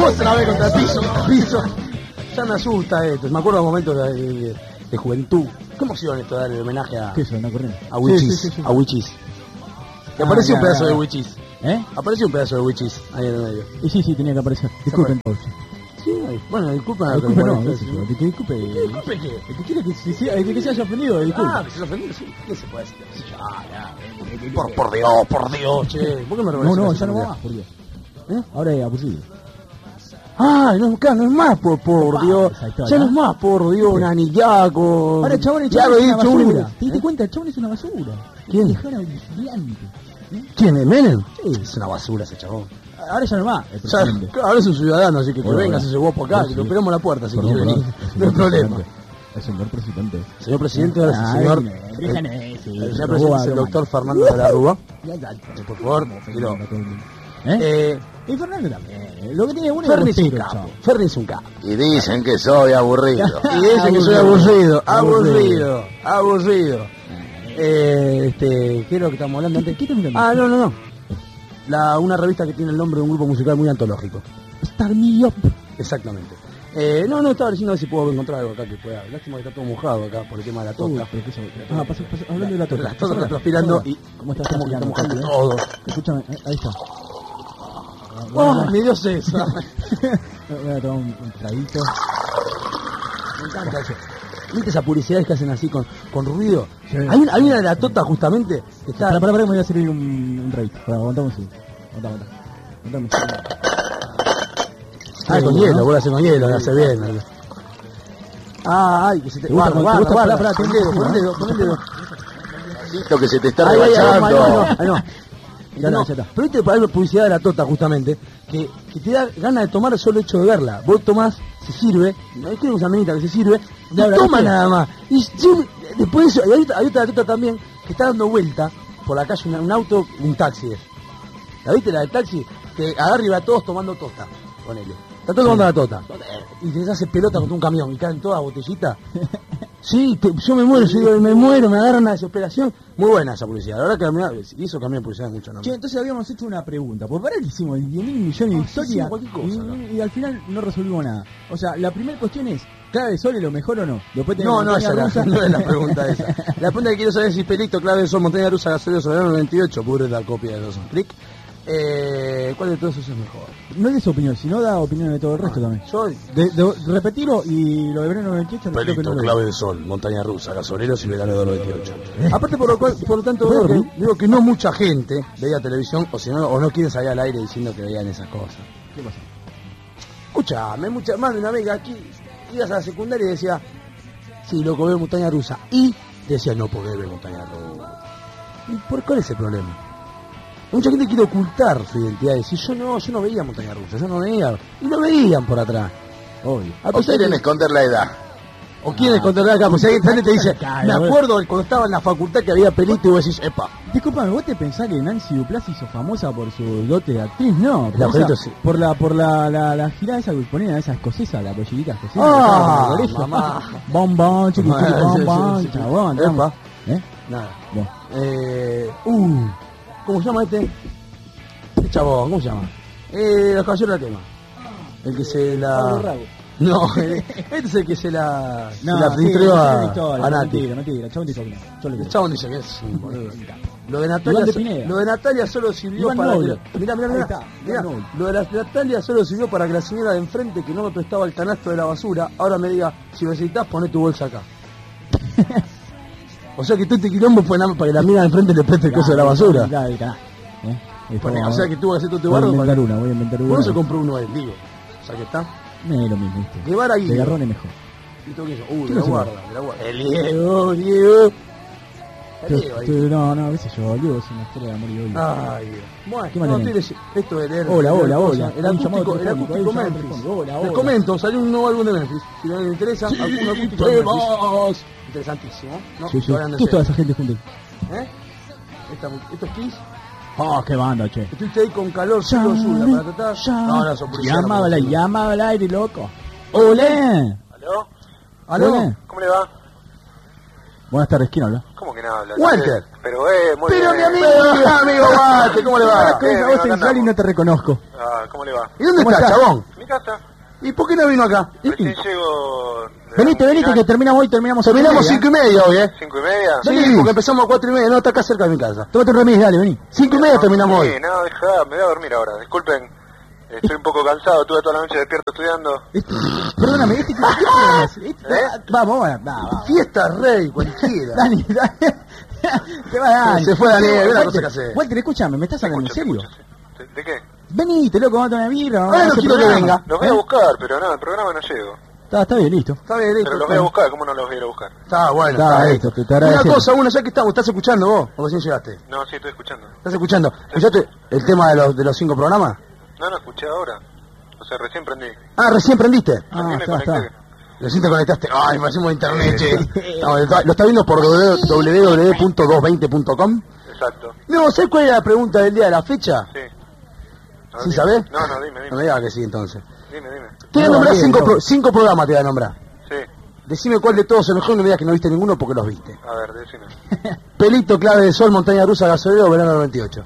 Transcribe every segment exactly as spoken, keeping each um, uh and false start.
vos otra vez contra el piso, piso. Ya me asusta esto. Me acuerdo de momentos de, de, de juventud. ¿Qué emoción esto de darle homenaje a... ¿Qué es eso? ¿No corriente? A Wichis. Sí, sí, sí, sí. A Wichis. Que Ah, apareció ya, un pedazo ya, de ya. Wichis. ¿Eh? Apareció un pedazo de Wichis ahí en el medio. Y sí, sí, tenía que aparecer. Disculpen todos. Sí, bueno, disculpen. a Disculpe, no, que qué sé yo, que disculpe. ¿Disculpe qué? El que quiere que se, se- el que se haya ofendido, disculpe. Ah, que se ofendió, sí. ¿Qué se puede decir? Ah, ya. Por, por Dios, por Dios, che. ¿Por qué me No, revolvés no, así ya no con va Dios? más, por Dios. ¿Eh? Ahora es aburrido. Ah, no, claro, no es más por, por Ah, Dios. esa historia, Ya no es ¿eh? más por Dios, Nanillaco. Ahora el chabón, el Ya chabón lo es he una dicho basura. uno. ¿Te diste ¿Eh? cuenta? El chabón es una basura. ¿Quién? Dejara vigilante. ¿Eh? ¿Quién es Menem? Sí. Es una basura ese chabón. Ahora ya no va, el O sea, presidente. claro, ahora es un ciudadano, así que que Bueno, venga bueno. ese guapo acá, Sí, que lo sí. esperamos a la puerta si Perdón, quiere perdón. venir. El No hay señor problema. presidente. El señor presidente. Señor presidente, ahora es el Ah, señor. déjame, déjame, sí, El señor robó presidente es el algo doctor más. Fernando de la Rúa. Ya, ya, Eh, Por favor, quiero. ¿Eh? Eh, Y Fernando también. Lo que tiene uno Ferni es un grosero, capo. chavo. Ferni es un capo. Y dicen que soy aburrido. Y dicen que soy aburrido, Aburrido. aburrido, aburrido. Eh, este, ¿qué es lo que estamos hablando antes? ¿Qué te mirando? Ah, no, no, no. La, una revista que tiene el nombre de un grupo musical muy antológico. Star Me Up. Exactamente. Eh, no, no, estaba diciendo a ver si puedo encontrar algo acá que pueda. Lástima que está todo mojado acá por el tema de la Uy, tota. pero qué eso- Ah, pasa, pasa, hablando de la tota. La tota Pasa está acá, transpirando pasa y acá. ¿Cómo está como que está transpirando? mojando todo. Escúchame, eh, ahí está. ¡Oh, me dio César! Voy a tomar un, un traguito. Me encanta eso. ¿Viste esas publicidades que hacen así con, con ruido? Sí. Hay, una- hay una de la tota justamente que está... Para, para, para, me voy a servir un, un traguito. Para, aguantame un segundo. Aguantame, aguantame. Aguantame. Ah, con Sí, hielo, ¿no? vos lo haces con hielo, lo hace bien. Ah, ay, que se te... ¿Te gusta Guarda, cuando- te guarda, gusta? guarda, Pará, pará, pon el tenés dedo, que pon el decir, dedo, pon el dedo. Listo que se te está Ahí, ahí, ahí, ahí, rebachando. ahí, ahí, ahí, no. Ya No, está, ya está. pero viste, hay una publicidad de la tota justamente que, que te da ganas de tomar el solo hecho de verla. Vos tomás, se sirve, no es que una menita que se sirve, y Ya, toma ¿viste? nada más. Y sí, después de eso, y hay otra, hay otra tota también que está dando vuelta por la calle, una- un auto, un taxi es. ¿La viste la del taxi? Que agarra y va todos tomando tota, ponele. Está todos tomando la tota. Y te hace pelota contra un camión y caen todas botellitas. Sí, te- yo me muero, yo digo, me muero, me agarra una desesperación. Muy buena esa publicidad, la verdad que a mí- y eso cambió publicidad mucho, ¿no? Che, entonces habíamos hecho una pregunta. Por para que hicimos diez mil millones de Ah, historias hicimos cualquier cosa, y, ¿no? y al final no resolvimos nada. O sea, la primera cuestión es, ¿clave de sol es lo mejor o no? Después No, tenemos no, montaña esa la- rusa. no es la pregunta esa. La pregunta que quiero saber es si Pelito, Clave de Sol, Montaña Rusa, Gasolero, Soberano noventa y ocho, puro la copia de Dawson Creek. Eh, ¿Cuál de todos esos es mejor? No es de su opinión, sino da opinión de todo el resto también. Yo, De, de- repetirlo y lo de verano noventa y ocho creo que no lo de Sol, Montaña Rusa, Gasoleros y Verano de noventa y ocho. Aparte, por lo cual, por lo tanto, digo que, digo que no mucha gente veía televisión o si no, o no quieren salir al aire diciendo que veían esas cosas. ¿Qué pasa? Escuchame, mucha más de una amiga aquí, ibas a la secundaria y decía, sí, loco, veo Montaña Rusa. Y decía, no podés ver Montaña Rusa. ¿Y por cuál es el problema? Mucha gente quiere ocultar su identidad y decir, yo no, yo no veía Montaña Rusa, yo no veía. Y lo veían por atrás. Obvio. A O pesar quieren que- esconder la edad. o quieren esconder acá, pues si alguien sale y te dice, Claro, me bueno. acuerdo de cuando estaba en la facultad que había pelito y vos decís, epa. Disculpame, ¿vos te pensás que Nancy Duplá se hizo famosa por su dote de actriz? No, El por, abuelito esa- sí. por la por la, la, la girada esa que ponían, esa escocesa, la pollita escocesa. Ah, que estaba en el colegio. mamá. Bom, bom, chiqui, chiqui, Sí, bom, sí, bom, sí, sí. chabón. Epa. vamos. ¿Eh? Nada. Bueno. Eh, uh, ¿cómo se llama este? Este chabón, ¿cómo se llama? Eh, los caballeros de la quema. El que se Pablo la... Rago. No, eh, este es el que se la... No, se la sí, printeó no, a, no, historia, a Nati. mentira, mentira, chabón dice que no. Yo le El creo. chabón dice que es un boludo. Lo de Iván Natalia, de Pineda. lo de Natalia solo sirvió Iván para Noble. que, mirá, mirá, Ahí mirá, está, mirá, Iván Noble. lo de la Natalia solo sirvió para que la señora de enfrente que no me prestaba el canasto de la basura, ahora me diga, si necesitas poné tu bolsa acá. O sea que todo este quilombo fue nada más para que la mina de enfrente le preste el coso de la basura. Claro, el canal. ¿Eh? Ahí Poné, está, o sea que tuvo que hacer todo este voy a bardo inventar para... una, voy a inventar una. ¿Por qué no se compró uno él, digo? O sea que está. No es lo mismo, ¿viste? Guevara y De Garrón es mejor. ¿Y todo qué hizo? Uh, ¿Qué de no la se guarda, de la guarda. El Diego, Diego. El Diego ahí. Tú- No, no, qué sé yo, Diego es una historia de amor y odio. Ay, Dios. Bueno, ¿Qué más no, tenés? estoy leyendo- esto de leer. Hola, leer hola, cosas. hola. El Hay un llamado acústico, el telefónico, hay acústico un llamado Memphis. telefónico. Hola, Les hola. comento, salió un nuevo álbum de Memphis. Si les interesa, algún acústico de Memphis. Interesantísimo. ¿no? Sí, sí. Estoy hablando ¿Qué en es toda serio. esa gente junta? ¿Eh? Esta, ¿Esto es Kiss? Oh, qué banda, che. Estuviste ahí con calor, solo suya, para tratar. No, no, son publicidad, Llamaba, no, la, no. llamaba al aire, loco. ¡Hola! ¿Aló? ¿Aló? ¿Cómo le va? Buenas tardes, ¿quién habla? ¿Cómo que no habla? Walter. Pero, eh, muy Pero bien. mi amigo, amigo Walter, ¿cómo le va? Con esa bien, voz acá sensual y andamos. no te reconozco. Ah, ¿cómo le va? ¿Y dónde ¿Cómo está, estás? chabón? Mi casa. ¿Y por qué no vino acá? Recién llego... de Venite, un venite, final. que terminamos hoy, terminamos Terminamos cinco cinco y media hoy, ¿eh? ¿Cinco y media? Sí, Vení. porque empezamos a cuatro y media, no, está acá cerca de mi casa. Tómate un remis, dale, vení. Cinco y media terminamos Sí, hoy. no, deja, me voy a dormir ahora. Disculpen, estoy un poco cansado, estuve toda la noche despierto estudiando. Este- perdóname, este tipo, ¿qué programas? Este- ¿Eh? Vamos, vamos, vamos, vamos. Fiesta rey, cualquiera. Dani, Dani. Se va Dani. Se fue Daniel, ve la Walter, cosa que hace. Walter, escuchame, ¿me estás Te hablando en escucho, te serio? escucho, sí. ¿De, de qué? Venite, loco, vamos a tomar una birra. vamos Ahora a no hacer quiero que programa. venga. Los voy a ¿Eh? buscar, pero no, el programa no llego. Está, está bien, listo. Está bien, listo. Pero los voy a buscar, ¿cómo no los voy a ir a buscar? Está bueno, Está, está bien. listo, te- te Una agradecemos. cosa, una, ya que estamos, ¿estás escuchando vos? ¿O recién llegaste? No, sí, estoy escuchando. ¿Estás escuchando? ¿Escuchaste el tema de los, de los cinco programas? No, no, escuché ahora. O sea, recién prendí. Ah, recién prendiste. Ah, Recién me está, está. conecté. Recién te conectaste. Ay, me hacemos internet, che. No, lo está- lo está viendo por doble u doble u doble u punto doscientos veinte punto com. Exacto, No, ¿sabes cuál era la pregunta del día de la fecha? sí. No, ¿Sí dime. sabés? No, no, dime, No me dime. digas que sí, entonces. Dime, dime. Te voy a No, nombrar bien, cinco, no. pro- cinco programas, te voy a nombrar. Sí, Decime cuál de todos es el mejor y no me digas que no viste ninguno porque los viste. a ver, decime. Pelito, Clave de Sol, Montaña Rusa, Gasolero, Verano noventa y ocho.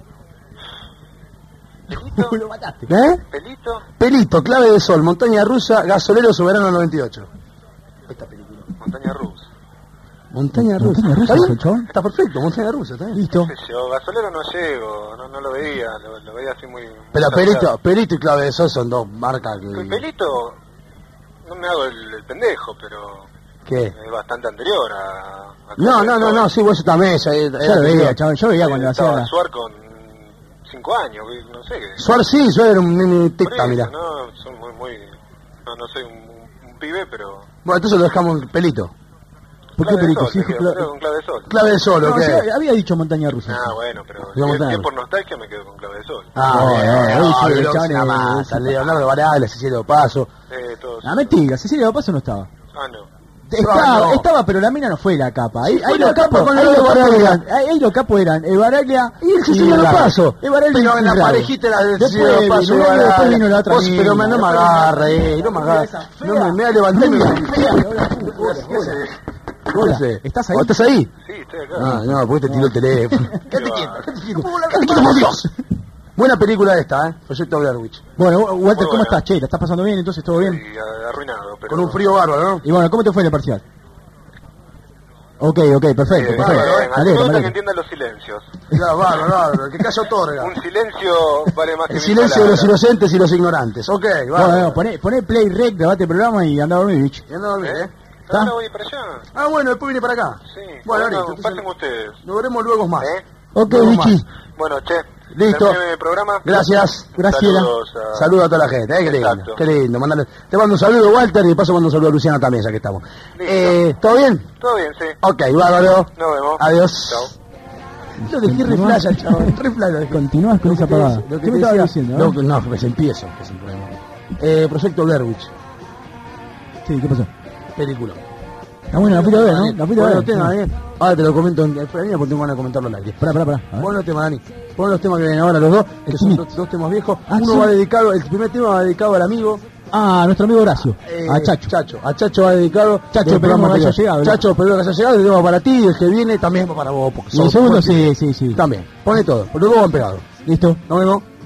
¿Pelito? Lo mataste. ¿Eh? ¿Pelito? Pelito, Clave de Sol, Montaña Rusa, Gasolero, Soberano noventa y ocho. Esta película. Montaña Rusa. Montaña Rusa. Montaña Rusa, ¿Está bien? ¿el chabón? Está perfecto, Montaña Rusa, está bien. Listo. ¿Qué sé yo? Gasolero no llego, no, no lo veía, lo, lo veía así muy... Pero muy Pelito, saturado. Pelito y Clave de Sol son dos marcas El que... Pelito, no me hago el, el pendejo, pero ¿Qué? es bastante anterior a... a No, no, no, no, sí, vos también. Ya, Yo lo veía, chabón, yo veía cuando estaba hacía... Suar con cinco años, no sé qué. Suar sí, Suar era un nene Por tecta, eso, mirá. no, son muy, muy... No, no soy un, un- un pibe, pero... Bueno, entonces lo dejamos en Pelito. ¿Por qué Clave de Pelito? sol, Sí, me quedo, cla- me quedo con clave de sol. Clave de Sol, No, ¿ok? sí, había dicho montaña rusa. Ah, bueno, pero Digamos si es, nada. si es por nostalgia me quedo con clave de sol. Ah, Oh, bien, eh, ah, sí, Leonardo el chabón una es- masa, Leonardo Varela, Cecilio Paso. Eh, todos... Ah, mentira, Cecilia de Paso no estaba. Ah, no. Estaba, no. estaba, pero la mina no fue la capa. Ahí, Sí, ahí fue los la capa capos, con ahí lo de los capos Baraglia. eran, ahí, ahí los capos eran Evaraglia Y el Cecilio de Rago. Paso. Evaraglia Pero y en la Rago. parejita era de Después Cecilio de Paso. vino Evaraglia, después vino la otra Vos, pero mina, me- no me después agarre, vino- eh, no me agarre. Esa fea. No me, me voy a levantar y me Hola, ¿Qué haces? ¿estás ahí? ¿O ¿Estás ahí? Sí, estoy acá. Ah, no, porque te tiró el teléfono. Quédate quieto, quédate quieto. Quédate quieto, por Dios. Buena película esta, ¿eh? Proyecto Blair Witch. Bueno, Walter, Muy ¿cómo buena. estás? Che, ¿la estás pasando bien? Entonces, ¿todo bien? Y a- arruinado, pero... Con un frío bárbaro, ¿no? Y bueno, ¿cómo te fue en el parcial? Ok, ok, perfecto, Eh, perfecto. bárbaro, eh. A mí me Alegre, gusta que alegre. entiendan los silencios. Claro, bárbaro, bárbaro. Que calla otorga. Un silencio vale más que El mil silencio de los palabras. inocentes y los ignorantes. Ok, Bueno, bárbaro. bueno, poné, poné play rec, grabate el programa y anda a dormir, bicho. Ya no dormí, ¿eh? ¿No, no voy para allá? Ah, bueno, después viene para acá. Sí. Bueno, Bueno, listo. pasen entonces ustedes. Nos veremos luego más. ¿Eh? Ok, No, bichi. más. Bueno, che. Listo. terminé el programa. Gracias. Graciela. Saludos a... Saludos a toda la gente, ¿eh? Qué lindo. Exacto. Qué lindo. Mandale- Te mando un saludo, Walter, y de paso mando un saludo a Luciana también, ya que estamos. Listo. Eh, ¿Todo bien? Todo bien, sí. Ok, bárbaro. Nos vemos. Adiós. Chao. Lo dejé re flaya, chaval. Re flaya lo dejé. Continúas con Lo esa que te pagada. decía- lo que ¿Qué me te estabas decía- diciendo? No, eh? que- no, pues empiezo. Que es un problema. Eh, Proyecto Blair Witch. Sí, ¿qué pasó? Película. Está bueno, la fui a ver, ¿no? La fui a Bueno, ver. tema, ¿eh? Ahora te lo comento en en línea porque tengo ganas de comentarlo al aire. Pará, pará, pará. A ver. Pon los temas, Dani. Pon los temas que vienen ahora los dos, que son Smith. dos, dos temas viejos. Ah, Uno sí. va dedicado, el primer tema va dedicado al amigo. Ah, a nuestro amigo Horacio. eh, a Chacho. Chacho. A Chacho va dedicado. Chacho, del programa esperamos que haya anterior. llegado, ¿no? Chacho, espero que haya llegado. El tema para ti y el que viene también va para vos. porque Y el sos segundo, fuerte. sí, sí, sí. También. Pone todo. Los dos van pegados. ¿Listo? Nos vemos.